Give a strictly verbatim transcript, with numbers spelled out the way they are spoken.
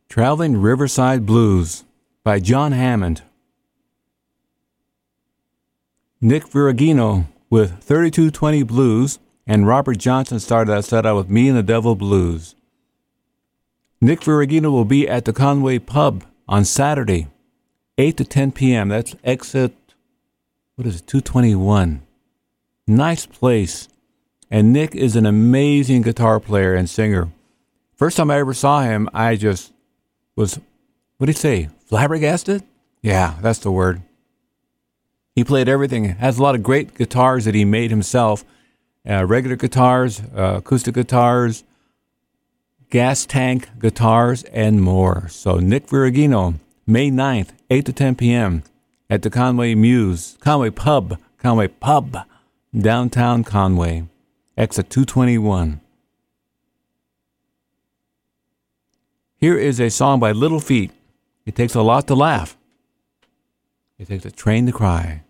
Traveling Riverside Blues by John Hammond. Nick Ferragino with thirty-two twenty Blues, and Robert Johnson started that set out with Me and the Devil Blues. Nick Ferragino will be at the Conway Pub on Saturday, eight to ten p.m. That's exit, what is it, two twenty-one. Nice place. And Nick is an amazing guitar player and singer. First time I ever saw him, I just was, what did he say, flabbergasted? Yeah, that's the word. He played everything. Has a lot of great guitars that he made himself. Uh, regular guitars, uh, acoustic guitars, gas tank guitars, and more. So Nick Ferragino, May ninth, eight to ten p.m. at the Conway Muse, Conway Pub, Conway Pub, downtown Conway, exit two twenty-one. Here is a song by Little Feat. It takes a lot to laugh. It takes a train to cry.